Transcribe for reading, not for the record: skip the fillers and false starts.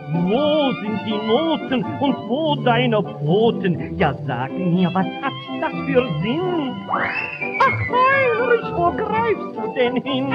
Wo sind die Noten und wo deine Pfoten? Ja, sag mir, was hat das für Sinn? Ach, Heinrich, wo greifst du denn hin?